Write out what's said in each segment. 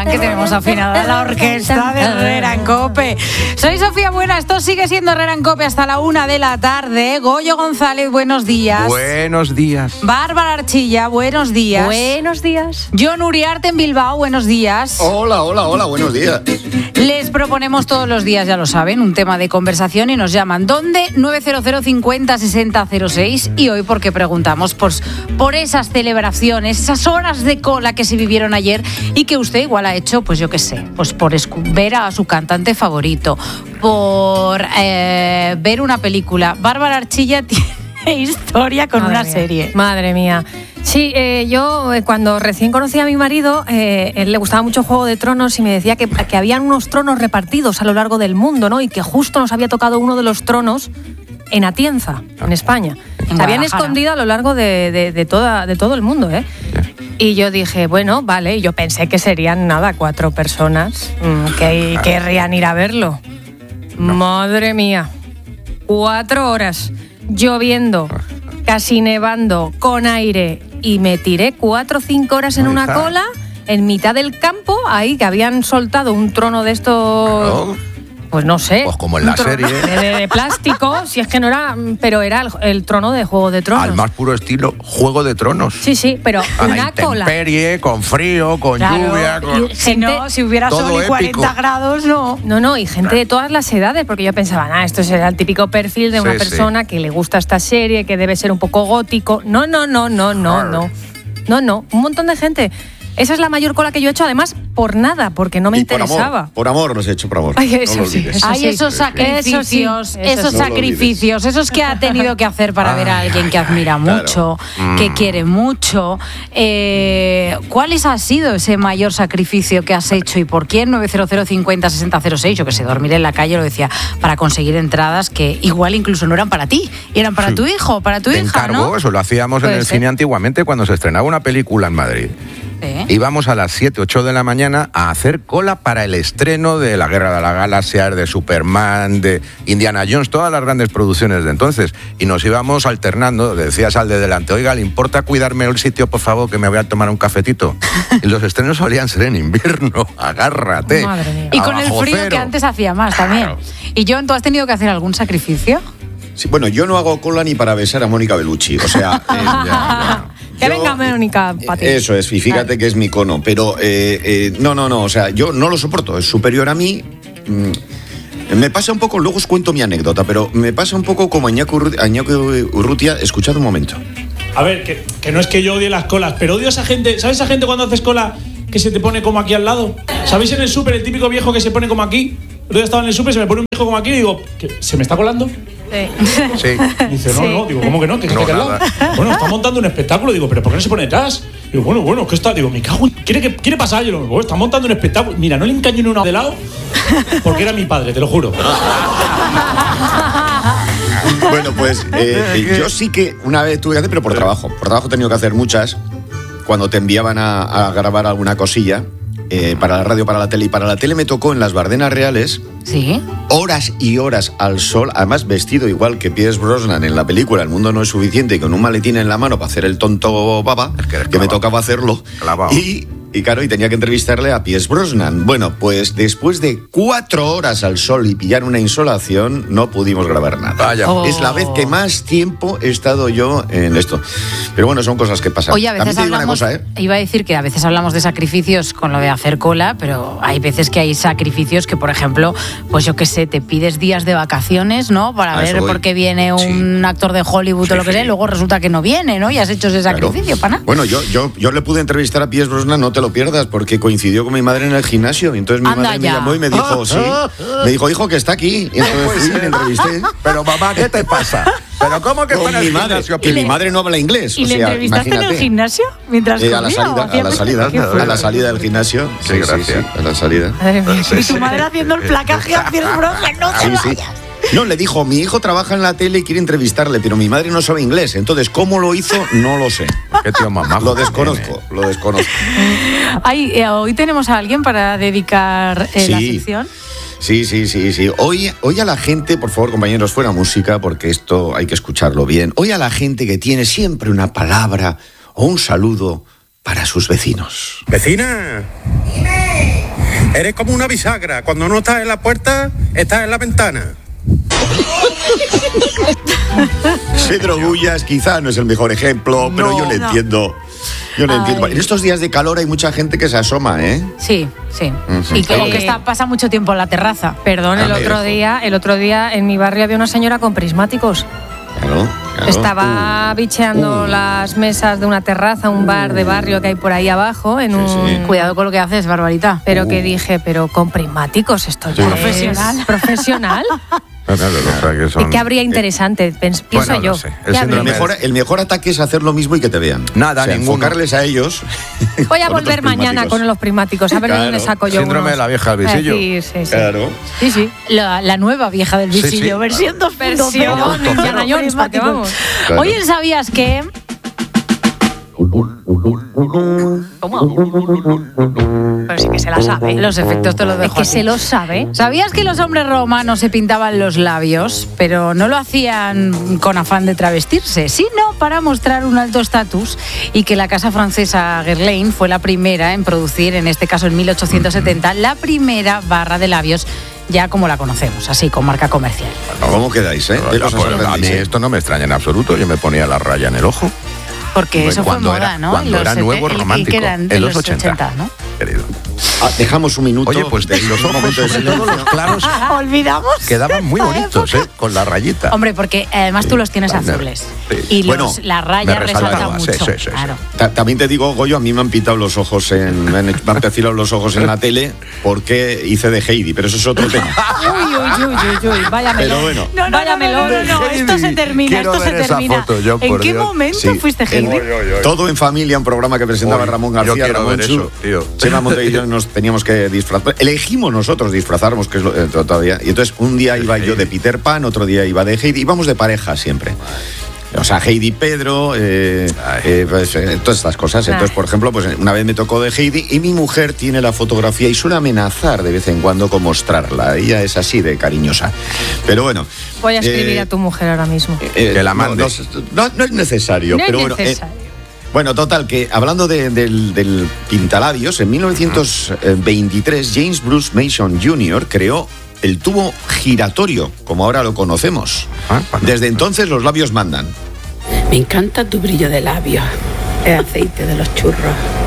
Roldán, que tenemos afinada la orquesta de Herrera en COPE. Soy Sofía Buena, esto sigue siendo Herrera en COPE hasta la 1 de la tarde. Goyo González, buenos días. Buenos días. Bárbara Archilla, buenos días. Buenos días. John Uriarte en Bilbao, buenos días. Hola, buenos días. Les proponemos todos los días, ya lo saben, un tema de conversación y nos llaman. ¿Dónde? 900 50 60 06. Y hoy porque preguntamos por esas celebraciones, esas horas de cola que se vivieron ayer y que usted igual ha hecho, pues yo qué sé, pues por ver a su cantante favorito, por ver una película. Bárbara Archilla tiene historia con una serie. Madre mía. Sí, yo cuando recién conocí a mi marido, él le gustaba mucho Juego de Tronos y me decía que habían unos tronos repartidos a lo largo del mundo, ¿no? Y que justo nos había tocado uno de los tronos en Atienza, en España. Se habían escondido a lo largo de todo el mundo, ¿eh? Y yo dije, bueno, vale, yo pensé que serían 4 personas que querrían ir a verlo. No. Madre mía, 4 horas, lloviendo, casi nevando, con aire, y me tiré 4 o 5 horas en una cola, en mitad del campo, ahí que habían soltado un trono de estos... ¿No? Pues no sé. Pues como en la serie. De plástico, si es que no era, pero era el trono de Juego de Tronos. Al más puro estilo Juego de Tronos. Sí, pero a una la intemperie, cola. Con frío, con lluvia. Si hubiera sol y 40 grados, no. No, y gente de todas las edades, porque yo pensaba, esto será el típico perfil de una persona que le gusta esta serie, que debe ser un poco gótico. No, un montón de gente. Esa es la mayor cola que yo he hecho, además, por nada, porque no me interesaba. Por amor los he hecho, por amor. Ay, eso sí. Esos sacrificios, esos que ha tenido que hacer para ver a alguien que admira mucho, que quiere mucho. ¿Cuál ha sido ese mayor sacrificio que has hecho y por quién? 900 50 60 06, yo que sé, dormir en la calle, lo decía, para conseguir entradas que igual incluso no eran para ti, eran para tu hijo, para tu hija, encargo, ¿no? Eso lo hacíamos en el cine antiguamente cuando se estrenaba una película en Madrid. Íbamos a las 7, 8 de la mañana a hacer cola para el estreno de La Guerra de las Galaxias, de Superman, de Indiana Jones, todas las grandes producciones de entonces. Y nos íbamos alternando, decías al de delante, oiga, ¿le importa cuidarme el sitio, por favor, que me voy a tomar un cafetito? Y los estrenos solían ser en invierno, agárrate. Madre mía. Y con el frío que antes hacía más también. Y John, ¿tú has tenido que hacer algún sacrificio? Sí, bueno, yo no hago cola ni para besar a Mónica Bellucci, o sea... Que venga Mónica para ti. Eso es, y fíjate que es mi cono, pero no, o sea, yo no lo soporto, es superior a mí. Me pasa un poco, luego os cuento mi anécdota, pero me pasa un poco como Iñaki Urrutia. Escuchad un momento. A ver, que no es que yo odie las colas, pero odio a esa gente. ¿Sabes esa gente cuando haces cola que se te pone como aquí al lado? ¿Sabéis en el súper el típico viejo que se pone como aquí? Yo estaba en el súper, se me pone un viejo como aquí y digo, ¿se me está colando? Sí. Y dice, no, digo, ¿cómo que no? ¿Que está aquí al lado? Bueno, está montando un espectáculo, digo, ¿pero por qué no se pone detrás? Digo, bueno, ¿qué está? Digo, me cago en... ¿Quiere pasar? Yo digo, está montando un espectáculo. Mira, no le encaño ni uno de lado porque era mi padre, te lo juro. Bueno, pues yo sí que una vez tuve que hacer, pero por trabajo. Por trabajo he tenido que hacer muchas. Cuando te enviaban a grabar alguna cosilla, para la radio, para la tele. Y para la tele me tocó en las Bardenas Reales. Sí. Horas y horas al sol, además vestido igual que Pierce Brosnan en la película El mundo no es suficiente, y con un maletín en la mano para hacer el tonto baba, que me tocaba hacerlo. Clavado. Y claro, y tenía que entrevistarle a Pierce Brosnan. Bueno, pues después de 4 horas al sol y pillar una insolación, no pudimos grabar nada. Vaya. Es la vez que más tiempo he estado yo en esto. Pero bueno, son cosas que pasan. Oye, a veces hablamos, iba a decir que a veces hablamos de sacrificios con lo de hacer cola, pero hay veces que hay sacrificios que, por ejemplo, pues yo qué sé, te pides días de vacaciones, ¿no? Para ver por qué viene un actor de Hollywood o lo que sea, y luego resulta que no viene, ¿no? Y has hecho ese sacrificio, pana. Bueno, yo le pude entrevistar a Pierce Brosnan, no te lo pierdas, porque coincidió con mi madre en el gimnasio. Y entonces mi madre me llamó y me dijo, me dijo, hijo, que está aquí. Y entonces fui y le entrevisté. Pero mamá, ¿qué te pasa? ¿Pero cómo que con mi madre? Que mi madre no habla inglés. ¿Y le entrevistaste en el gimnasio? Mientras comía, a la salida del gimnasio. Sí, gracias. A la salida. Y tu madre haciendo el placaje a Pierce Brosnan, no te vayas. No, le dijo, mi hijo trabaja en la tele y quiere entrevistarle, pero mi madre no sabe inglés. Entonces, ¿cómo lo hizo? No lo sé. ¿Qué tío mamá? Lo desconozco. Hoy tenemos a alguien para dedicar la sección. Sí. Hoy a la gente, por favor, compañeros, fuera música, porque esto hay que escucharlo bien. Hoy a la gente que tiene siempre una palabra o un saludo para sus vecinos. ¿Vecina? Dime. Eres como una bisagra. Cuando no estás en la puerta, estás en la ventana. Pedro Bullas quizá no es el mejor ejemplo, pero yo le entiendo. Yo le entiendo. En estos días de calor hay mucha gente que se asoma, ¿eh? Sí. Uh-huh. Y que pasa mucho tiempo en la terraza. Perdón, el otro día en mi barrio había una señora con prismáticos. Claro. Estaba bicheando las mesas de una terraza, un bar de barrio que hay por ahí abajo. Cuidado con lo que haces, Barbarita. Pero que dije, pero con prismáticos, esto ya es profesional. ¿Y qué habría interesante? Pienso yo. No sé. El mejor ataque es hacer lo mismo y que te vean. Nada, enfocarles a ellos. Voy a volver mañana con los prismáticos, a ver dónde saco yo síndrome de la vieja del visillo. Sí. Claro. Sí. La nueva vieja del visillo, versión 2.0. Versión Indiana Jones, ¿para qué vamos? Claro. Oye, ¿sabías que...? Pero sí que se la sabe. Los efectos te los dejo. Es que se los sabe. ¿Sabías que los hombres romanos se pintaban los labios, pero no lo hacían con afán de travestirse, sino para mostrar un alto estatus, y que la casa francesa Guerlain fue la primera en producir, en este caso en 1870, la primera barra de labios ya como la conocemos, así, con marca comercial? ¿Cómo quedáis, eh? A mí esto no me extraña en absoluto. Yo me ponía la raya en el ojo. Porque eso fue moda, ¿no? Cuando era nuevo romántico. En los 80, ¿no? Querido. Dejamos un minuto. Oye, pues los ojos, sobre todo los claros, olvidamos. quedaban muy bonitos, con la rayita. Hombre, porque además tú los tienes azules. Sí. Y la raya resalta mucho. Sí. Claro. También te digo, Goyo, a mí me han pintado los ojos me han perfilado los ojos en la tele porque hice de Heidi, pero eso es otro tema. Uy, vaya melón. Pero bueno. Vaya melón. No, esto se termina, Foto, yo, ¿En qué momento fuiste Heidi? Todo en Familia, un programa que presentaba Ramón García. Yo quiero ver eso, tío. Chema Monte y yo nos teníamos que disfrazar. Elegimos nosotros disfrazarnos, que es todavía. Y entonces un día iba yo de Peter Pan, otro día iba de Heidi. Íbamos de pareja siempre. O sea, Heidi y Pedro, todas estas cosas. Entonces, por ejemplo, pues una vez me tocó de Heidi y mi mujer tiene la fotografía y suele amenazar de vez en cuando con mostrarla. Ella es así de cariñosa. Pero bueno. Voy a escribir a tu mujer ahora mismo. Que la mande. No es necesario, pero bueno. Bueno, total, que hablando del pintalabios, en 1923 James Bruce Mason Jr. creó el tubo giratorio, como ahora lo conocemos. Desde entonces los labios mandan. Me encanta tu brillo de labios, el aceite de los churros.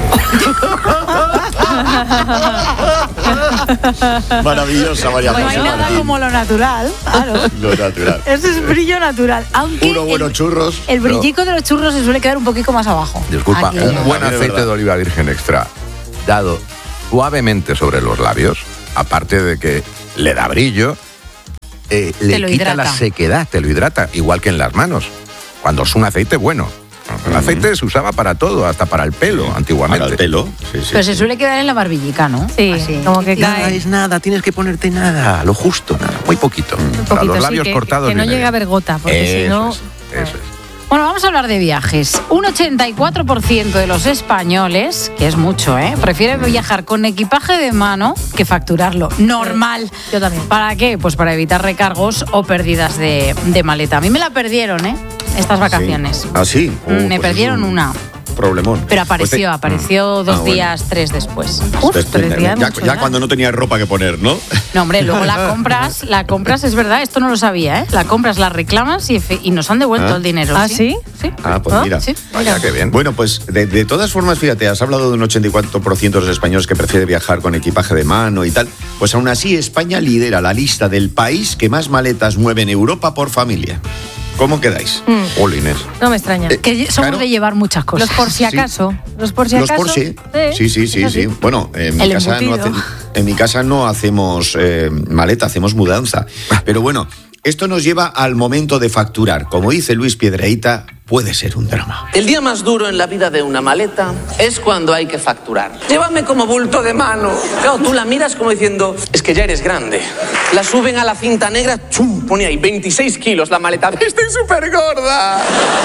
Maravillosa, María José. No hay nada como lo natural, claro. Lo natural. Eso es brillo natural. Aunque unos buenos churros. El brillico de los churros se suele quedar un poquito más abajo. Disculpa, un buen aceite de oliva virgen extra dado suavemente sobre los labios, aparte de que le da brillo, le quita la sequedad, te lo hidrata, igual que en las manos, cuando es un aceite bueno. El aceite se usaba para todo, hasta para el pelo, antiguamente. Para el pelo, sí. Pero se suele quedar en la barbillica, ¿no? Sí, así. Como que nada es nada, tienes que ponerte nada, lo justo, nada, muy poquito. Para los labios cortados. Que no llegue a haber gota, porque si no... Eso es. Bueno, vamos a hablar de viajes. Un 84% de los españoles, que es mucho, prefiere viajar con equipaje de mano que facturarlo. Normal. Yo también. ¿Para qué? Pues para evitar recargos o pérdidas de maleta. A mí me la perdieron, estas vacaciones. Sí. ¿Ah, sí? Me perdieron una. Problemón. Pero apareció 2 días, 3 después. Uf, 3 días. Ya cuando no tenías ropa que poner, ¿no? No, hombre, luego la compras, es verdad, esto no lo sabía, La compras, la reclamas y nos han devuelto el dinero. ¿Ah, sí? Sí. Pues mira. Sí. Vaya, qué bien. Bueno, pues de todas formas, fíjate, has hablado de un 84% de los españoles que prefiere viajar con equipaje de mano y tal. Pues aún así, España lidera la lista del país que más maletas mueve en Europa por familia. ¿Cómo quedáis? Inés. No me extraña. Que somos de llevar muchas cosas. Los por si acaso. Sí. Los por si acaso. Sí. Bueno, en mi casa no hacemos maleta, hacemos mudanza. Pero bueno, esto nos lleva al momento de facturar. Como dice Luis Piedrahita, puede ser un drama. El día más duro en la vida de una maleta es cuando hay que facturar. Llévame como bulto de mano. Claro, tú la miras como diciendo, es que ya eres grande. La suben a la cinta negra, ¡chum! Pone ahí 26 kilos la maleta. ¡Estoy súper gorda!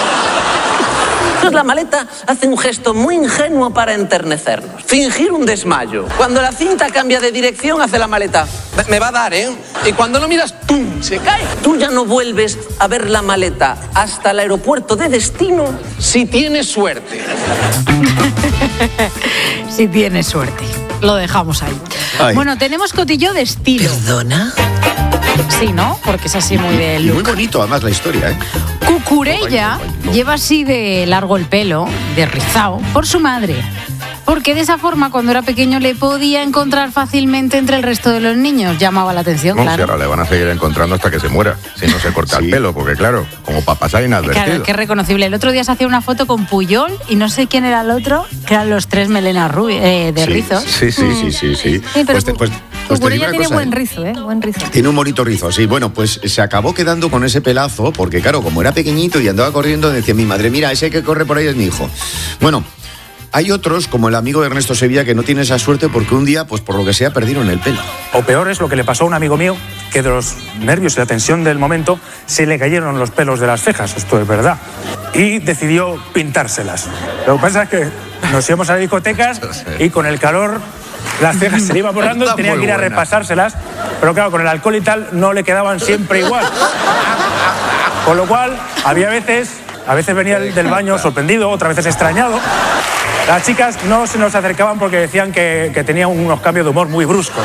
La maleta hace un gesto muy ingenuo para enternecernos. Fingir un desmayo. Cuando la cinta cambia de dirección, hace la maleta. Me va a dar, Y cuando lo miras, ¡pum!, se cae. Tú ya no vuelves a ver la maleta hasta el aeropuerto de destino si tienes suerte. Si tienes suerte. Lo dejamos ahí. Ay. Bueno, tenemos cotillo de estilo. ¿Perdona? Sí, ¿no? Porque es así muy de Y look. muy bonito, además, la historia, ¿eh? Cucurella lleva así de largo el pelo, de rizado, por su madre. Porque de esa forma, cuando era pequeño, le podía encontrar fácilmente entre el resto de los niños. Llamaba la atención, No, si claro. ahora le van a seguir encontrando hasta que se muera, si no se corta el pelo, porque claro, como para pasar inadvertido. Claro, que es reconocible. El otro día se hacía una foto con Puyol y no sé quién era el otro, que eran los tres melenas de rizos. Sí. Sí, pero Pues te digo Cucurella una tiene cosa, buen ¿eh? rizo, ¿eh? Buen rizo. Tiene un bonito rizo, sí. Bueno, pues se acabó quedando con ese pelazo, porque claro, como era pequeñito y andaba corriendo, decía mi madre, mira, ese que corre por ahí es mi hijo. Bueno, hay otros, como el amigo de Ernesto Sevilla, que no tiene esa suerte porque un día, pues por lo que sea, perdieron el pelo. O peor es lo que le pasó a un amigo mío, que de los nervios y la tensión del momento se le cayeron los pelos de las cejas, esto es verdad, y decidió pintárselas. Lo que pasa es que nos íbamos a las discotecas y con el calor las cejas se le iban borrando y tenía que ir a repasárselas, pero claro, con el alcohol y tal no le quedaban siempre igual. Con lo cual, había veces, a veces venía del baño sorprendido, otras veces extrañado. Las chicas no se nos acercaban porque decían que tenía unos cambios de humor muy bruscos.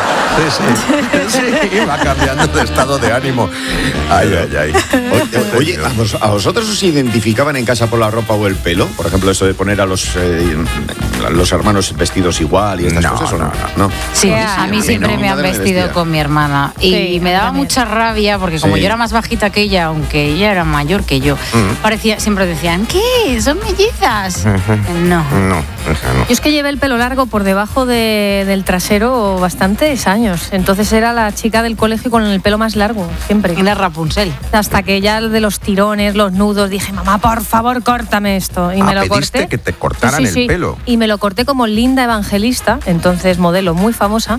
Sí, va cambiando de estado de ánimo. Ay. Oye, ¿a vosotros os identificaban en casa por la ropa o el pelo? Por ejemplo, eso de poner a los hermanos vestidos igual y estas cosas, ¿o no? Sí, a mí siempre me han vestido con mi hermana. Y Sí, me daba también. mucha rabia porque como yo era más bajita que ella, aunque ella era mayor que yo, siempre decían, ¿qué? ¿Son mellizas? No. No, esa no. Yo es que llevé el pelo largo por debajo del trasero bastantes años. Entonces era la chica del colegio con el pelo más largo, siempre. Era Rapunzel. Hasta que ya de los tirones, los nudos, dije, mamá, por favor, córtame esto. Y me lo pediste corté. que te cortaran el pelo. Y me lo corté como Linda Evangelista, entonces modelo muy famosa.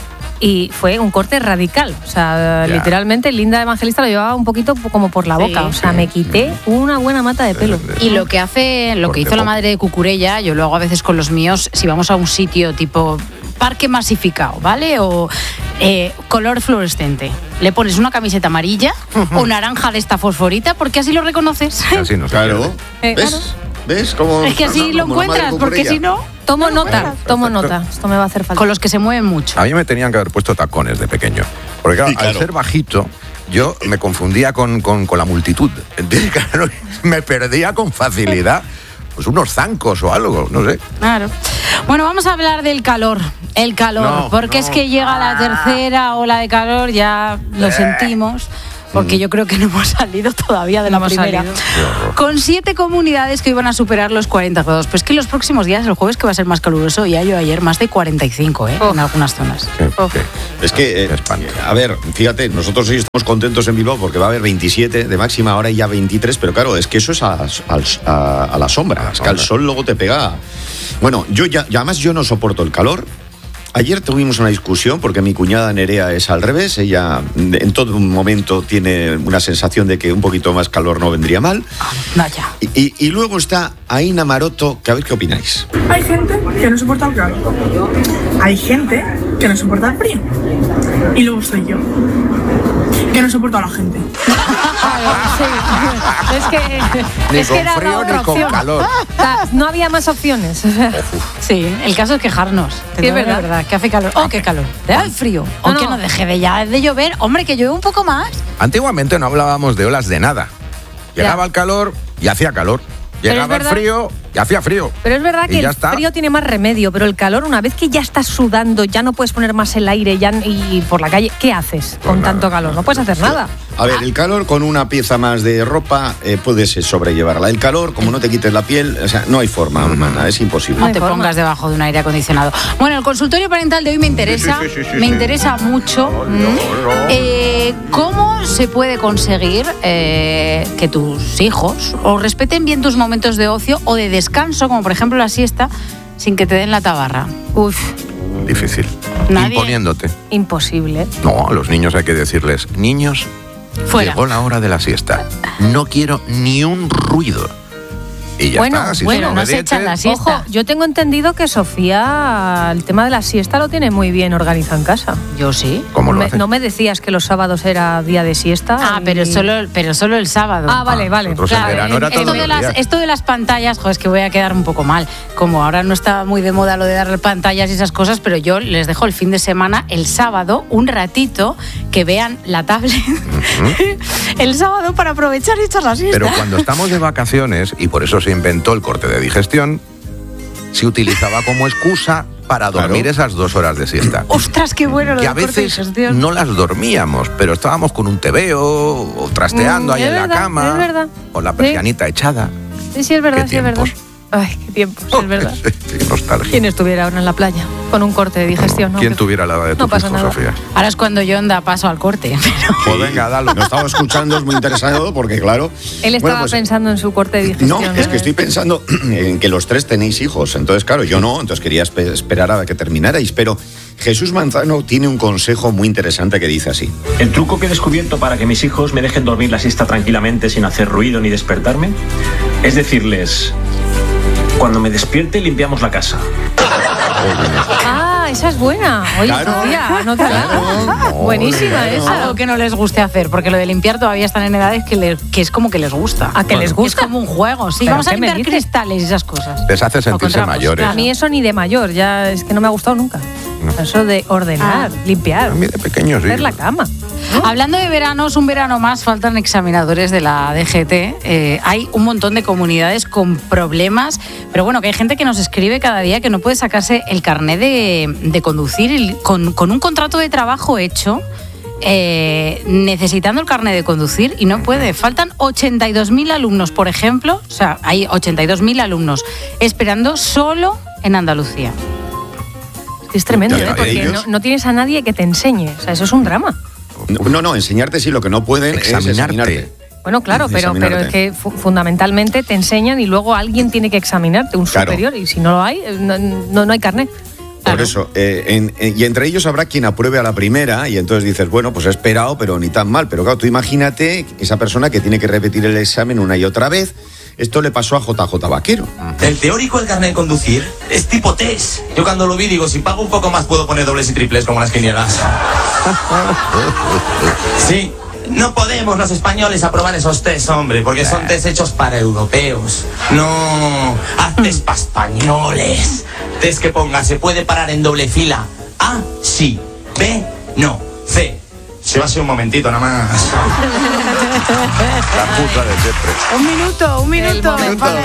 Y fue un corte radical. O sea, literalmente Linda Evangelista lo llevaba un poquito como por la boca. O sea, me quité una buena mata de pelo. Y lo que hizo la madre de Cucurella, yo lo hago a veces con los míos, si vamos a un sitio tipo parque masificado, ¿vale? O color fluorescente. Le pones una camiseta amarilla o naranja de esta fosforita porque así lo reconoces. Así no se Claro. pierde. ¿Ves? ¿Ves cómo? Es que así lo como la madre encuentras, porque Cucurella. si no... Tomo nota. Esto me va a hacer falta. Con los que se mueven mucho. A mí me tenían que haber puesto tacones de pequeño. Porque claro, Sí, claro. al ser bajito, yo me confundía con la multitud. Entonces, claro, me perdía con facilidad. Pues unos zancos o algo, no sé. Claro. Bueno, vamos a hablar del calor. El calor, No, porque no. es que llega la tercera ola de calor, ya lo sentimos. Porque yo creo que no hemos salido todavía de la primera. Con 7 comunidades que iban a superar los 40 grados. Pues que los próximos días, el jueves que va a ser más caluroso, ya yo ayer más de 45, en algunas zonas. Es que, a ver, fíjate, nosotros hoy estamos contentos en Bilbao porque va a haber 27 de máxima, ahora ya 23, pero claro, es que eso es a la sombra, es que al sol luego te pega. Bueno, además yo no soporto el calor. Ayer tuvimos una discusión porque mi cuñada Nerea es al revés. Ella en todo momento tiene una sensación de que un poquito más calor no vendría mal. Vaya. Y luego está Aina Maroto, que a ver qué opináis. Hay gente que no soporta el calor. Hay gente que no soporta el frío. Y luego estoy yo, que no soporta a la gente. Ni Es que con era frío la otra ni con opción. calor. O sea, no había más opciones. Sí, el caso es quejarnos. Sí, es verdad. Que hace calor. ¡Oh, qué calor! ¿Te da el frío? O No, que no. no deje de ya de llover. Hombre, que llueve un poco más. Antiguamente no hablábamos de olas de nada. Llegaba el calor y hacía calor. Pero Llegaba es el verdad- frío y hacía frío. Pero es verdad Y que ya el está. frío tiene más remedio, pero el calor, una vez que ya estás sudando, ya no puedes poner más el aire y por la calle, ¿qué haces con tanto calor? No puedes hacer nada. A ver, el calor con una pieza más de ropa puedes sobrellevarla. El calor, como no te quites la piel, o sea, no hay forma humana, es imposible. No te pongas debajo de un aire acondicionado. Bueno, el consultorio parental de hoy me interesa. Me interesa mucho. ¿Cómo se puede conseguir que tus hijos o respeten bien tus momentos de ocio o de descanso, como por ejemplo la siesta, sin que te den la tabarra? Uf, Difícil. Nadie- Imponiéndote. imposible. No, a los niños hay que decirles, niños, Fuera. llegó la hora de la siesta. No quiero ni un ruido. Y ya está. Si no se echan la siesta. Ojo, yo tengo entendido que Sofía el tema de la siesta lo tiene muy bien organizado en casa. Yo sí. ¿Cómo lo hace? ¿No me decías que los sábados era día de siesta? Ah, pero solo el sábado. Ah, vale. Claro, en verano era todos los días. Esto de las pantallas, es que voy a quedar un poco mal. Como ahora no está muy de moda lo de dar pantallas y esas cosas, pero yo les dejo el fin de semana, el sábado, un ratito, que vean la tablet el sábado para aprovechar y echar la siesta. Pero cuando estamos de vacaciones, y por eso se inventó el corte de digestión, se utilizaba como excusa para dormir esas 2 horas de siesta. ¡Ostras, qué bueno! Que a veces no las dormíamos, pero estábamos con un tebeo o trasteando ahí en la cama. Es verdad. O la persianita echada. Sí, es verdad, sí, es verdad. Ay, qué tiempos, es verdad. Qué nostalgia. ¿Quién estuviera ahora en la playa con un corte de digestión? ¿No? ¿Quién tuviera la edad de tu hijo, Sofía? Ahora es cuando yo anda paso al corte. Pues venga, dale. Lo estaba escuchando, es muy interesado porque, claro... Él estaba pensando en su corte de digestión. No, es que estoy pensando en que los 3 tenéis hijos. Entonces, claro, yo no. Entonces quería esperar a que terminarais. Pero Jesús Manzano tiene un consejo muy interesante que dice así. El truco que he descubierto para que mis hijos me dejen dormir la siesta tranquilamente sin hacer ruido ni despertarme es decirles... Cuando me despierte, limpiamos la casa. Ah, esa es buena. Oye, Sofía, buenísima esa. Algo que no les guste hacer, porque lo de limpiar todavía están en edades que es como que les gusta. ¿A que les gusta? Es como un juego, sí. Vamos a limpiar cristales y esas cosas. Les hace sentirse mayores. A mí eso ni de mayor, ya es que no me ha gustado nunca. No. Eso de ordenar, limpiar. A mí de pequeño sí. Hacer la cama. Hablando de veranos, un verano más, faltan examinadores de la DGT. Hay un montón de comunidades con problemas, pero bueno, que hay gente que nos escribe cada día que no puede sacarse el carné de conducir con un contrato de trabajo hecho, necesitando el carné de conducir y no puede. Faltan 82.000 alumnos, por ejemplo, o sea, hay 82.000 alumnos esperando solo en Andalucía. Es tremendo, porque no tienes a nadie que te enseñe, o sea, eso es un drama. No, enseñarte sí, lo que no pueden es examinarte. Bueno, claro, pero es que fundamentalmente te enseñan y luego alguien tiene que examinarte, un superior, y si no lo hay, no hay carnet. Por eso, y entre ellos habrá quien apruebe a la primera y entonces dices, bueno, pues he esperado, pero ni tan mal. Pero claro, tú imagínate esa persona que tiene que repetir el examen una y otra vez. Esto le pasó a JJ Vaquero. El teórico del carnet de conducir es tipo test. Yo cuando lo vi digo, si pago un poco más puedo poner dobles y triples como las quinielas. Sí, no podemos los españoles aprobar esos test, hombre, porque son test hechos para europeos. No, haz test para españoles. Test que ponga, se puede parar en doble fila. A, sí. B, no. C. Se va a ser un momentito nada más. La puta de siempre. Un minuto.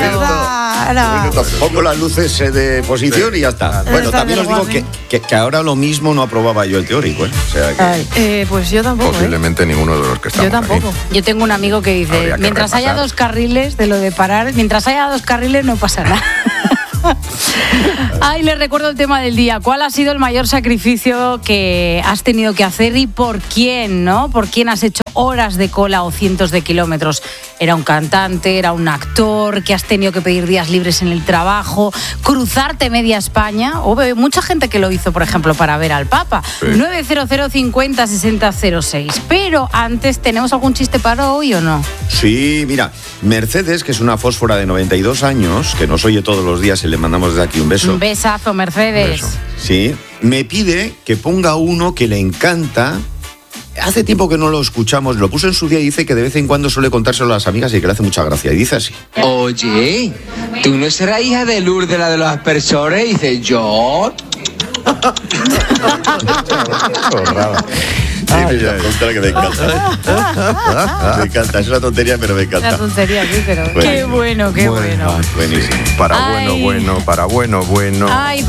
Pongo las luces de posición y ya está. Bueno, también os digo que ahora lo mismo no aprobaba yo el teórico, ¿eh? O sea que... pues yo tampoco. Posiblemente ninguno de los que estamos. Yo tampoco. Aquí. Yo tengo un amigo que dice, mientras haya 2 carriles, de lo de parar, mientras haya 2 carriles no pasa nada. Ay, les recuerdo el tema del día. ¿Cuál ha sido el mayor sacrificio que has tenido que hacer y por quién, ¿no? ¿Por quién has hecho horas de cola o cientos de kilómetros? ¿Era un cantante? ¿Era un actor? ¿Que has tenido que pedir días libres en el trabajo? ¿Cruzarte media España? Mucha gente que lo hizo, por ejemplo, para ver al Papa. Sí. 900 50 60 06. Pero antes, ¿tenemos algún chiste para hoy o no? Sí, mira, Mercedes, que es una fósfora de 92 años, que nos oye todos los días y le mandamos desde aquí un beso. Un besazo, Mercedes. Un beso. Sí, me pide que ponga uno que le encanta. Hace tiempo que no lo escuchamos, lo puso en su día y dice que de vez en cuando suele contárselo a las amigas y que le hace mucha gracia. Y dice así. Oye, ¿tú no serás hija de Lourdes, la de los aspersores? Y dice, ¿yo? Ay, que me encanta. Me encanta, es una tontería, pero me encanta. Una tontería, sí, pero... Qué bueno. Buenísimo. Para bueno. Ay.